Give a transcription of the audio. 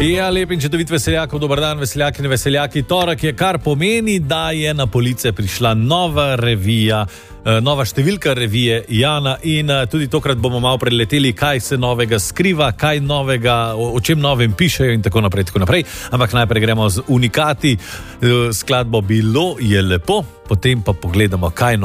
Ja, lep in čudovit veseljakov, dober dan, veseljaki in veseljaki. Torek je, kar pomeni, da je na police prišla nova revija, nova številka revije Jana in tudi tokrat bomo malo preleteli, kaj se novega skriva, kaj novega, o čem novem pišejo in tako naprej. Ampak najprej gremo z unikati, skladbo Bilo je lepo, potem pa pogledamo, kaj